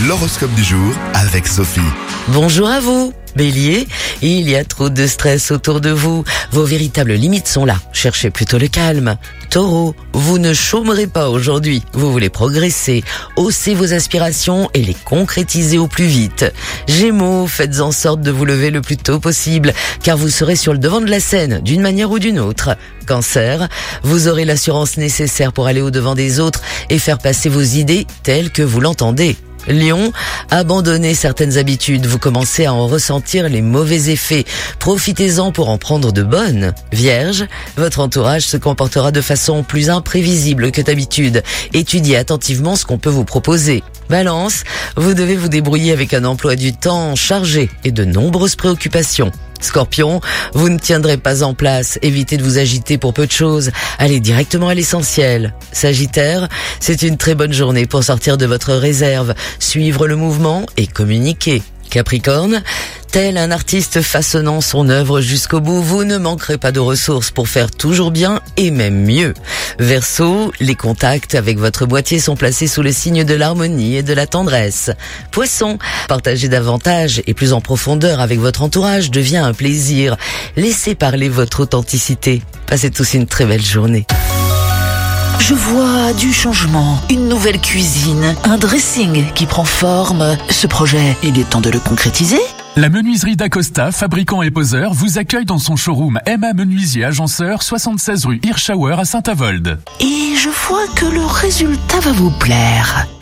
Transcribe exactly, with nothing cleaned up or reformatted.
L'horoscope du jour avec Sophie. Bonjour à vous. Bélier, il y a trop de stress autour de vous. Vos véritables limites sont là. Cherchez plutôt le calme. Taureau, vous ne chômerez pas aujourd'hui. Vous voulez progresser. Haussez vos aspirations et les concrétiser au plus vite. Gémeaux, faites en sorte de vous lever le plus tôt possible, car vous serez sur le devant de la scène, d'une manière ou d'une autre. Cancer, vous aurez l'assurance nécessaire pour aller au-devant des autres et faire passer vos idées telles que vous l'entendez. Lion, abandonnez certaines habitudes, vous commencez à en ressentir les mauvais effets. Profitez-en pour en prendre de bonnes. Vierge, votre entourage se comportera de façon plus imprévisible que d'habitude. Étudiez attentivement ce qu'on peut vous proposer. Balance, vous devez vous débrouiller avec un emploi du temps chargé et de nombreuses préoccupations. Scorpion, vous ne tiendrez pas en place, évitez de vous agiter pour peu de choses, allez directement à l'essentiel. Sagittaire, c'est une très bonne journée pour sortir de votre réserve, suivre le mouvement et communiquer. Capricorne, tel un artiste façonnant son œuvre jusqu'au bout, vous ne manquerez pas de ressources pour faire toujours bien et même mieux. Verseau, les contacts avec votre boîtier sont placés sous le signe de l'harmonie et de la tendresse. Poisson, partager davantage et plus en profondeur avec votre entourage devient un plaisir. Laissez parler votre authenticité. Passez tous une très belle journée. Je vois du changement, une nouvelle cuisine, un dressing qui prend forme. Ce projet, il est temps de le concrétiser. La menuiserie d'Acosta, fabricant et poseur, vous accueille dans son showroom M A Menuisier Agenceur, soixante-seize rue Hirschauer à Saint-Avold. Et je vois que le résultat va vous plaire.